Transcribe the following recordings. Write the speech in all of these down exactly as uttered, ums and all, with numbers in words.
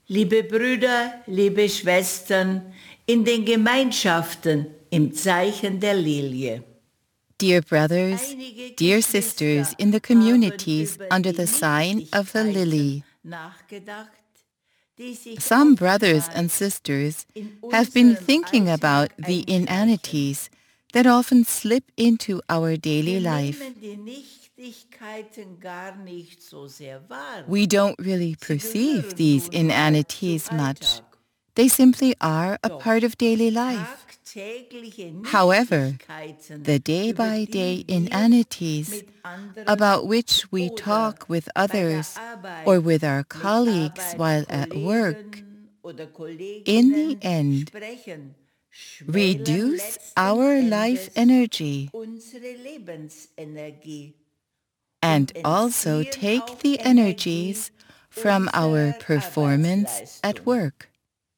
Liebe Brüder, liebe Schwestern, in den Gemeinschaften im Zeichen der Lilie. Dear brothers, dear sisters in the communities under the sign of the lily, some brothers and sisters have been thinking about the inanities that often slip into our daily life. We don't really perceive these inanities much. They simply are a part of daily life. However, the day-by-day inanities about which we talk with others or with our colleagues while at work, in the end, reduce our life energy and also take the energies from our performance at work.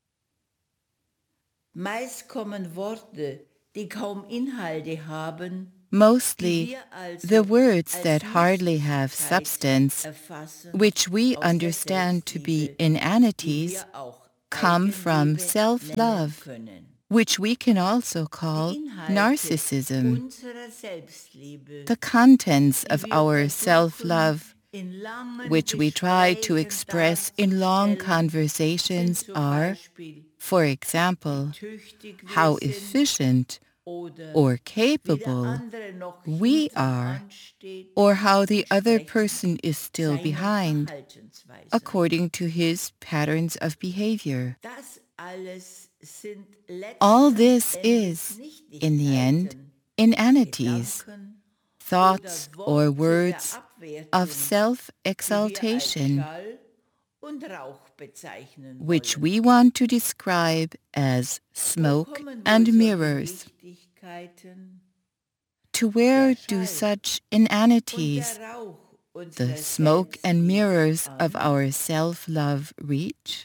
Mostly, the words that hardly have substance, which we understand to be inanities, come from self-love, which we can also call narcissism. The contents of our self-love, which we try to express in long conversations, are, for example, how efficient or capable we are, or how the other person is still behind, according to his patterns of behavior. All this is, in the end, inanities, thoughts or words of self-exaltation, which we want to describe as smoke and mirrors. To where do such inanities, the smoke and mirrors of our self-love, reach?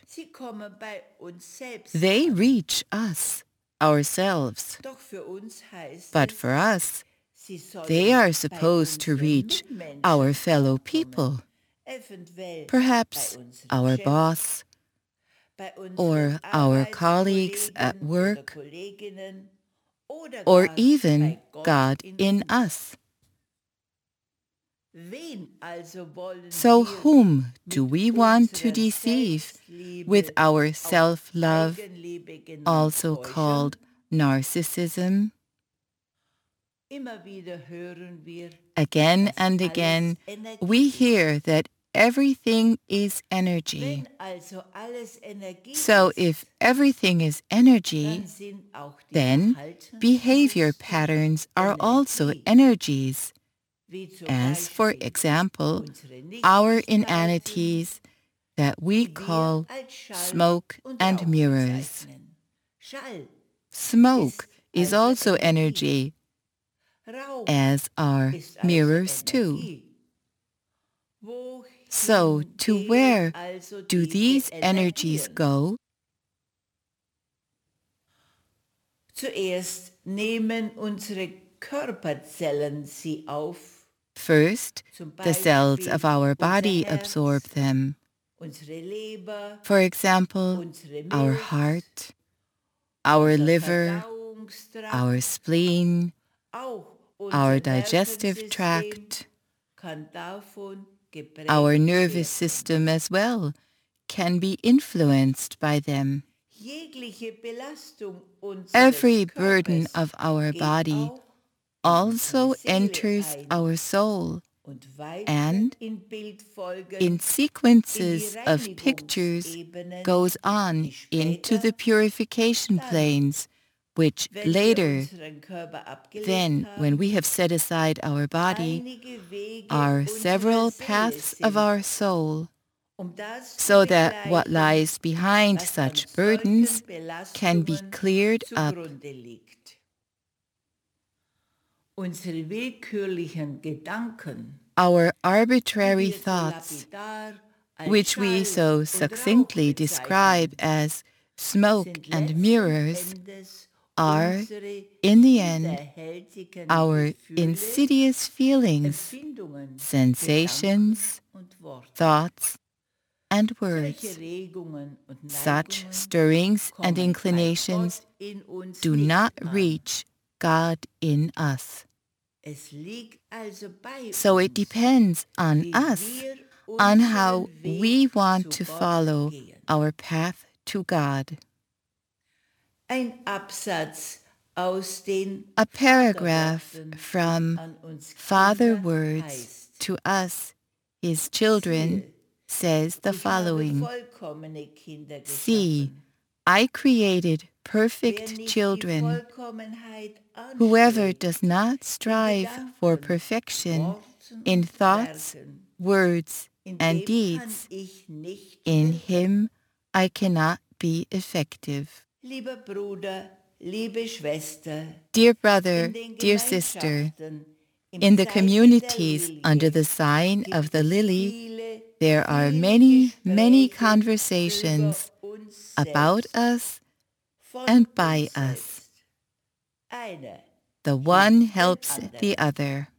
They reach us, ourselves. But for us, they are supposed to reach our fellow people, perhaps our boss, or our colleagues at work, or even God in us. So whom do we want to deceive with our self-love, also called narcissism? Again and again, we hear that everything is energy. So if everything is energy, then behavior patterns are also energies, as, for example, our inanities that we call smoke and mirrors. Smoke is also energy, as are mirrors too. So, to where do these energies go? Zuerst nehmen unsere Körperzellen sie auf. First, the cells of our body absorb them. For example, our heart, our liver, our spleen, our digestive tract, our nervous system as well can be influenced by them. Every burden of our body also enters our soul and, in sequences of pictures, goes on into the purification planes, which later, then, when we have set aside our body, are several paths of our soul, so that what lies behind such burdens can be cleared up. Our arbitrary thoughts, which we so succinctly describe as smoke and mirrors, are, in the end, our insidious feelings, sensations, thoughts, and words. Solche Regungen und Such Neigungen stirrings and kommen bei inclinations Gott in uns do nicht not an. reach God in us. Es liegt also bei So it uns, depends on wie us, wir on unseren how Weg we want zu to Gott follow gehen. our path to God. Ein Absatz aus den A paragraph Vaterworten from an uns Father Kinder words heißt: to us, his children, Siehe, says the ich habe following. vollkommene Kinder See, geschaffen. I created Wer perfect nicht die children. Vollkommenheit Whoever anstrebt, does not in strive for Gedanken, perfection Worten in und thoughts, Werken, words, in and dem kann deeds, ich nicht in helfen. him I cannot be effective. Lieber Bruder, liebe Schwester, Dear brother, in den dear sister, Gemeinschaften, im in the Zeichen der communities Lilie under the sign gibt of the es lily, viele, there are viele many, many Gespräche conversations über uns about selbst, us von and by uns us. selbst. Einer The one hilft den helps anderen. the other.